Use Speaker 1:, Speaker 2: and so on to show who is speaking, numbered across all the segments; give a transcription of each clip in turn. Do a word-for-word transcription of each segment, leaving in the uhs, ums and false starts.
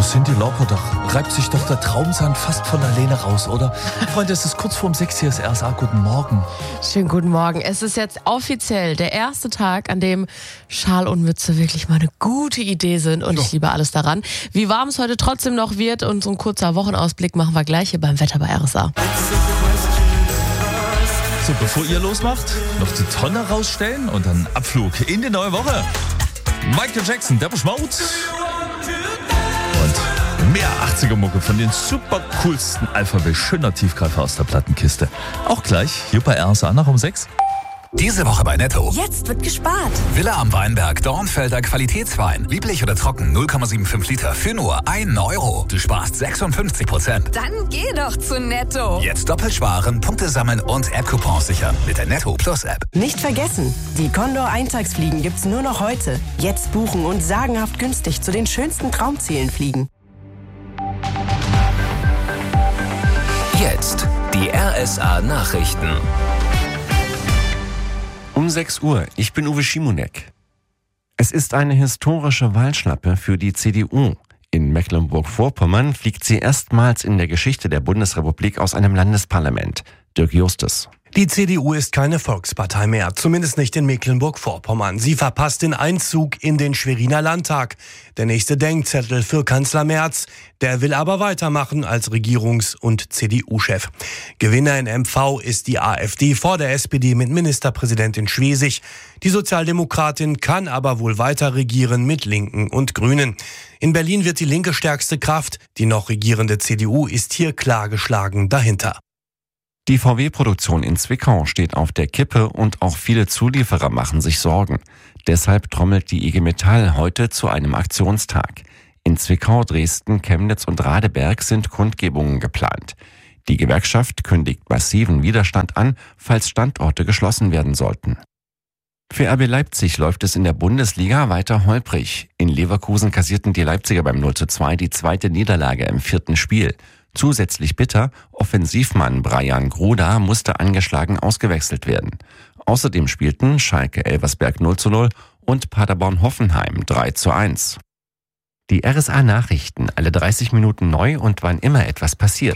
Speaker 1: Cindy Lauper, doch reibt sich doch der Traumsand fast von alleine raus, oder? Freunde, es ist kurz vorm sechs, hier ist R S A. Guten Morgen.
Speaker 2: Schönen guten Morgen. Es ist jetzt offiziell der erste Tag, an dem Schal und Mütze wirklich mal eine gute Idee sind und ich liebe alles daran. Wie warm es heute trotzdem noch wird und so ein kurzer Wochenausblick machen wir gleich hier beim Wetter bei R S A.
Speaker 1: So, bevor ihr losmacht, noch die Tonne rausstellen und dann Abflug in die neue Woche. Michael Jackson, Depeche Mode und mehr achtziger-Mucke von den super coolsten Alphabet, schöner Tiefgreifer aus der Plattenkiste. Auch gleich hier bei R S A nach um sechs.
Speaker 3: Diese Woche bei Netto.
Speaker 4: Jetzt wird gespart.
Speaker 3: Villa am Weinberg, Dornfelder Qualitätswein. Lieblich oder trocken, null Komma fünfundsiebzig Liter für nur einen Euro. Du sparst sechsundfünfzig Prozent.
Speaker 4: Dann geh doch zu Netto.
Speaker 3: Jetzt doppelt sparen, Punkte sammeln und App-Coupons sichern mit der Netto Plus App.
Speaker 5: Nicht vergessen, die Condor-Eintagsfliegen gibt's nur noch heute. Jetzt buchen und sagenhaft günstig zu den schönsten Traumzielen fliegen.
Speaker 6: Jetzt die R S A Nachrichten.
Speaker 7: Um sechs Uhr, ich bin Uwe Schimonek. Es ist eine historische Wahlschlappe für die C D U. In Mecklenburg-Vorpommern fliegt sie erstmals in der Geschichte der Bundesrepublik aus einem Landesparlament. Dirk Justus.
Speaker 8: Die C D U ist keine Volkspartei mehr, zumindest nicht in Mecklenburg-Vorpommern. Sie verpasst den Einzug in den Schweriner Landtag. Der nächste Denkzettel für Kanzler Merz. Der will aber weitermachen als Regierungs- und C D U-Chef. Gewinner in M V ist die AfD vor der S P D mit Ministerpräsidentin Schwesig. Die Sozialdemokratin kann aber wohl weiter regieren mit Linken und Grünen. In Berlin wird die Linke stärkste Kraft. Die noch regierende C D U ist hier klar geschlagen dahinter.
Speaker 7: Die V W-Produktion in Zwickau steht auf der Kippe und auch viele Zulieferer machen sich Sorgen. Deshalb trommelt die I G Metall heute zu einem Aktionstag. In Zwickau, Dresden, Chemnitz und Radeberg sind Kundgebungen geplant. Die Gewerkschaft kündigt massiven Widerstand an, falls Standorte geschlossen werden sollten. Für R B Leipzig läuft es in der Bundesliga weiter holprig. In Leverkusen kassierten die Leipziger beim null zu zwei die zweite Niederlage im vierten Spiel. Zusätzlich bitter, Offensivmann Brian Gruda musste angeschlagen ausgewechselt werden. Außerdem spielten Schalke Elversberg null zu null und Paderborn Hoffenheim drei zu eins. Die R S A Nachrichten, alle dreißig Minuten neu und wann immer etwas passiert.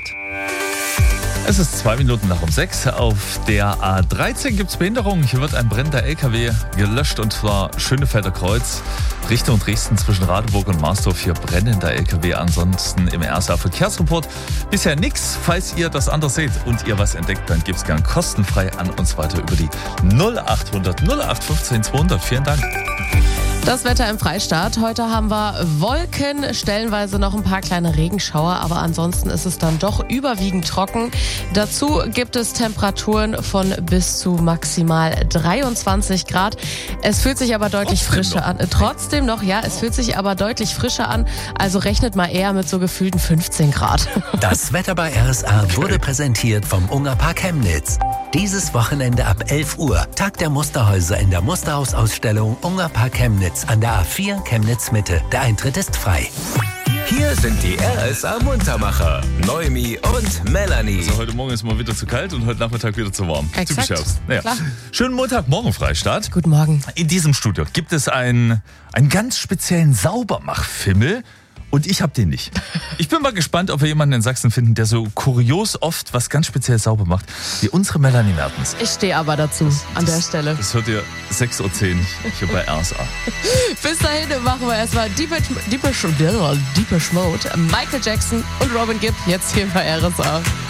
Speaker 1: Es ist zwei Minuten nach um sechs. Auf der A dreizehn gibt es Behinderung. Hier wird ein brennender L K W gelöscht und zwar Schönefelder Kreuz, Richtung Dresden zwischen Radeburg und Marsdorf. Hier brennender L K W. Ansonsten im R S A Verkehrsreport bisher nichts. Falls ihr das anders seht und ihr was entdeckt, dann gebt es gern kostenfrei an uns weiter über die null achthundert null acht fünfzehn zweihundert. Vielen Dank.
Speaker 2: Das Wetter im Freistaat. Heute haben wir Wolken, stellenweise noch ein paar kleine Regenschauer, aber ansonsten ist es dann doch überwiegend trocken. Dazu gibt es Temperaturen von bis zu maximal dreiundzwanzig Grad. Es fühlt sich aber deutlich
Speaker 1: Trotzdem
Speaker 2: frischer
Speaker 1: noch.
Speaker 2: an. Äh, Trotzdem noch, ja, es fühlt sich aber deutlich frischer an. Also rechnet mal eher mit so gefühlten fünfzehn Grad.
Speaker 6: Das Wetter bei R S A wurde präsentiert vom Ungerpark Chemnitz. Dieses Wochenende ab elf Uhr Tag der Musterhäuser in der Musterhausausstellung Ungerpark Chemnitz an der A vier Chemnitz Mitte. Der Eintritt ist frei. Hier sind die R S A Muntermacher, Noemi und Melanie.
Speaker 1: Also heute Morgen ist mal wieder zu kalt und heute Nachmittag wieder zu warm.
Speaker 2: Exakt.
Speaker 1: Typisch Herbst. Naja.
Speaker 2: Klar.
Speaker 1: Schönen Montagmorgen, Freistaat.
Speaker 2: Guten Morgen.
Speaker 1: In diesem Studio gibt es einen, einen ganz speziellen Saubermachfimmel. Und ich habe den nicht. Ich bin mal gespannt, ob wir jemanden in Sachsen finden, der so kurios oft was ganz speziell sauber macht, wie unsere Melanie Mertens.
Speaker 2: Ich stehe aber dazu an der Stelle.
Speaker 1: Das hört ihr sechs Uhr zehn hier bei R S A.
Speaker 2: Bis dahin machen wir erstmal Deepesh, Deepesh, Deepesh Mode, Michael Jackson und Robin Gibb jetzt hier bei R S A.